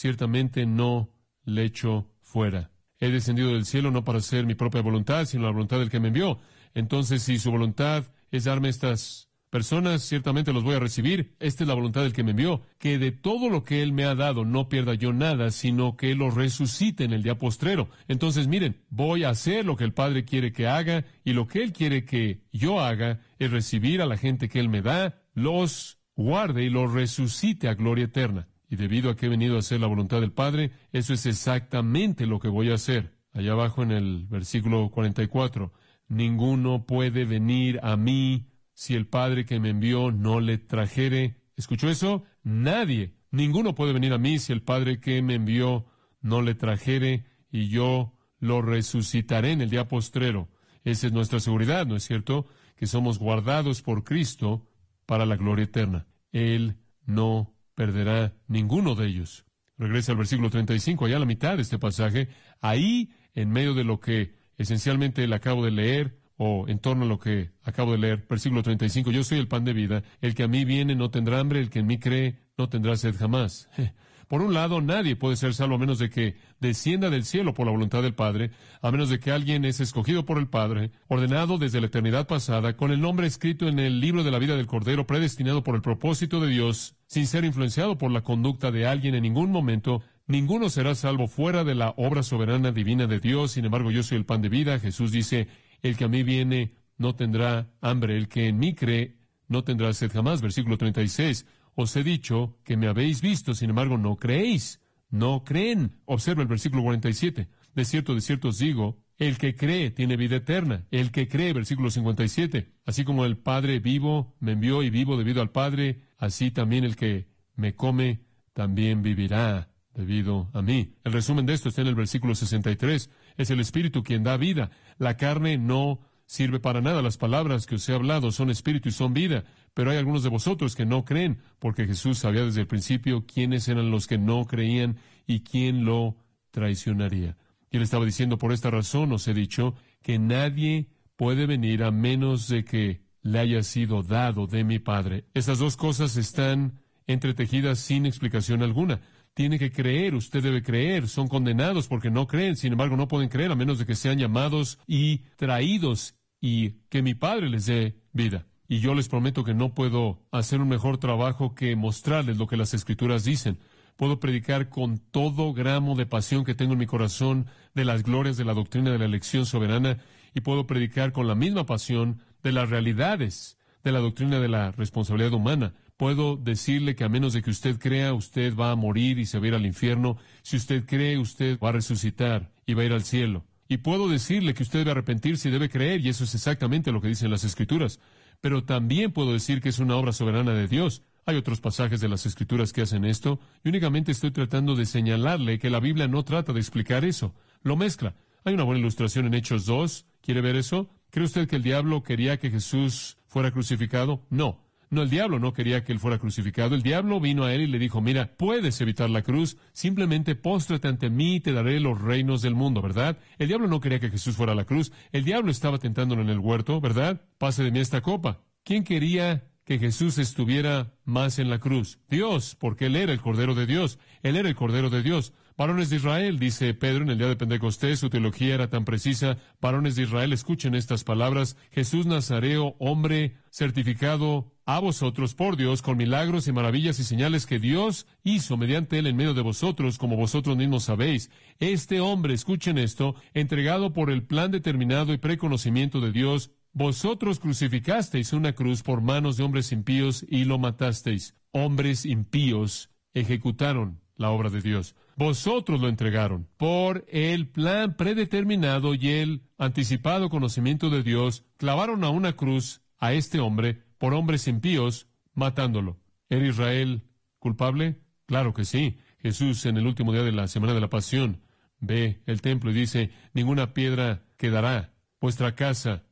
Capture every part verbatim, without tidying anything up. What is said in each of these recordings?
ciertamente no le echo fuera. He descendido del cielo no para hacer mi propia voluntad, sino la voluntad del que me envió. Entonces, si su voluntad es darme estas personas, ciertamente los voy a recibir. Esta es la voluntad del que me envió, que de todo lo que Él me ha dado no pierda yo nada, sino que Él lo resucite en el día postrero. Entonces, miren, voy a hacer lo que el Padre quiere que haga, y lo que Él quiere que yo haga es recibir a la gente que Él me da, los guarde y los resucite a gloria eterna. Y debido a que he venido a hacer la voluntad del Padre, eso es exactamente lo que voy a hacer. Allá abajo en el versículo cuarenta y cuatro, ninguno puede venir a mí si el Padre que me envió no le trajere. ¿Escuchó eso? Nadie. Ninguno puede venir a mí si el Padre que me envió no le trajere, y yo lo resucitaré en el día postrero. Esa es nuestra seguridad, ¿no es cierto? Que somos guardados por Cristo para la gloria eterna. Él no perderá ninguno de ellos. Regresa al versículo treinta y cinco, allá a la mitad de este pasaje. Ahí, en medio de lo que esencialmente le acabo de leer, o en torno a lo que acabo de leer, versículo treinta y cinco, yo soy el pan de vida, el que a mí viene no tendrá hambre, el que en mí cree no tendrá sed jamás. Por un lado, nadie puede ser salvo a menos de que descienda del cielo por la voluntad del Padre, a menos de que alguien es escogido por el Padre, ordenado desde la eternidad pasada, con el nombre escrito en el libro de la vida del Cordero, predestinado por el propósito de Dios, sin ser influenciado por la conducta de alguien en ningún momento. Ninguno será salvo fuera de la obra soberana divina de Dios. Sin embargo, yo soy el pan de vida. Jesús dice, el que a mí viene no tendrá hambre, el que en mí cree no tendrá sed jamás. Versículo treinta y seis, os he dicho que me habéis visto, sin embargo no creéis. No creen. Observa el versículo cuarenta y siete. De cierto, de cierto os digo, el que cree tiene vida eterna. El que cree, versículo cincuenta y siete. Así como el Padre vivo me envió y vivo debido al Padre, así también el que me come también vivirá debido a mí. El resumen de esto está en el versículo sesenta y tres. Es el Espíritu quien da vida. La carne no sirve para nada. Las palabras que os he hablado son espíritu y son vida. Pero hay algunos de vosotros que no creen, porque Jesús sabía desde el principio quiénes eran los que no creían y quién lo traicionaría. Y él estaba diciendo, por esta razón os he dicho que nadie puede venir a menos de que le haya sido dado de mi Padre. Estas dos cosas están entretejidas sin explicación alguna. Tiene que creer, usted debe creer. Son condenados porque no creen, sin embargo no pueden creer a menos de que sean llamados y traídos y que mi Padre les dé vida. Y yo les prometo que no puedo hacer un mejor trabajo que mostrarles lo que las Escrituras dicen. Puedo predicar con todo gramo de pasión que tengo en mi corazón de las glorias de la doctrina de la elección soberana, y puedo predicar con la misma pasión de las realidades de la doctrina de la responsabilidad humana. Puedo decirle que a menos de que usted crea, usted va a morir y se va a ir al infierno. Si usted cree, usted va a resucitar y va a ir al cielo. Y puedo decirle que usted debe arrepentirse y debe creer, y eso es exactamente lo que dicen las Escrituras. Pero también puedo decir que es una obra soberana de Dios. Hay otros pasajes de las Escrituras que hacen esto, y únicamente estoy tratando de señalarle que la Biblia no trata de explicar eso. Lo mezcla. Hay una buena ilustración en Hechos dos. ¿Quiere ver eso? ¿Cree usted que el diablo quería que Jesús fuera crucificado? No. No, el diablo no quería que él fuera crucificado. El diablo vino a él y le dijo, mira, puedes evitar la cruz, simplemente póstrate ante mí y te daré los reinos del mundo, ¿verdad? El diablo no quería que Jesús fuera a la cruz. El diablo estaba tentándolo en el huerto, ¿verdad? Pase de mí esta copa. ¿Quién quería que Jesús estuviera más en la cruz? Dios, porque Él era el Cordero de Dios. Él era el Cordero de Dios. Varones de Israel, dice Pedro en el día de Pentecostés, su teología era tan precisa. Varones de Israel, escuchen estas palabras. Jesús Nazareo, hombre certificado a vosotros por Dios con milagros y maravillas y señales que Dios hizo mediante Él en medio de vosotros, como vosotros mismos sabéis. Este hombre, escuchen esto, entregado por el plan determinado y preconocimiento de Dios, vosotros crucificasteis una cruz por manos de hombres impíos y lo matasteis. Hombres impíos ejecutaron la obra de Dios. Vosotros lo entregaron por el plan predeterminado y el anticipado conocimiento de Dios. Clavaron a una cruz a este hombre por hombres impíos, matándolo. ¿Era Israel culpable? Claro que sí. Jesús, en el último día de la semana de la Pasión, ve el templo y dice, ninguna piedra quedará. Vuestra casa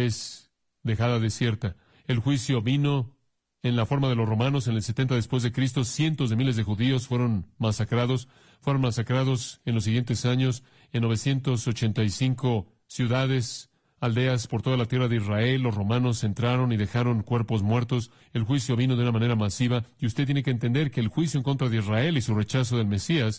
es dejada desierta. El juicio vino en la forma de los romanos en el setenta después de Cristo. Cientos de miles de judíos fueron masacrados. Fueron masacrados en los siguientes años en novecientas ochenta y cinco ciudades, aldeas por toda la tierra de Israel. Los romanos entraron y dejaron cuerpos muertos. El juicio vino de una manera masiva, y usted tiene que entender que el juicio en contra de Israel y su rechazo del Mesías